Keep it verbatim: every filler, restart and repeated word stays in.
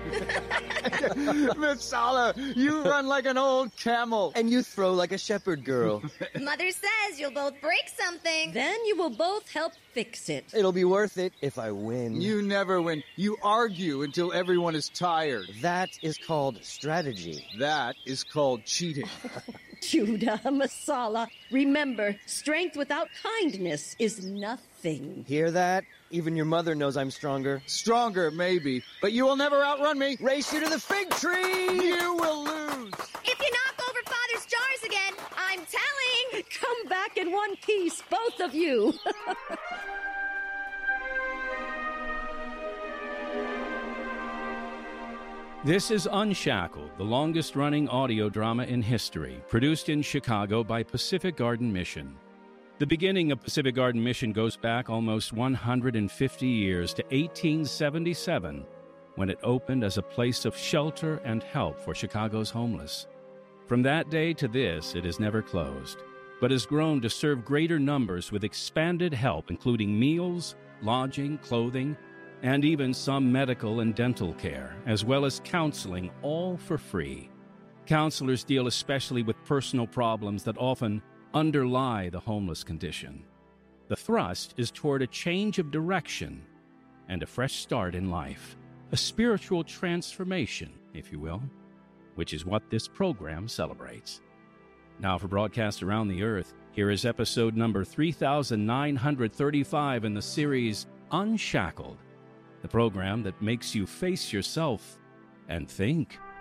Messala, you run like an old camel. And you throw like a shepherd girl. Mother says you'll both break something. Then you will both help fix it. It'll be worth it if I win. You never win. You argue until everyone is tired. That is called strategy. That is called cheating. Judah, Messala, remember, strength without kindness is nothing. Hear that? Even your mother knows I'm stronger. Stronger, maybe, but you will never outrun me. Race you to the fig tree! You will lose. If you knock over Father's jars again, I'm telling. Come back in one piece, both of you. This is Unshackled, the longest-running audio drama in history, produced in Chicago by Pacific Garden Mission. The beginning of Pacific Garden Mission goes back almost one hundred fifty years to eighteen seventy-seven, when it opened as a place of shelter and help for Chicago's homeless. From that day to this, it has never closed, but has grown to serve greater numbers with expanded help, including meals, lodging, clothing, and even some medical and dental care, as well as counseling, all for free. Counselors deal especially with personal problems that often underlie the homeless condition. The thrust is toward a change of direction and a fresh start in life, a spiritual transformation, if you will, which is what this program celebrates. Now, for broadcast around the earth, here is episode number three thousand nine hundred thirty-five in the series Unshackled, the program that makes you face yourself and think.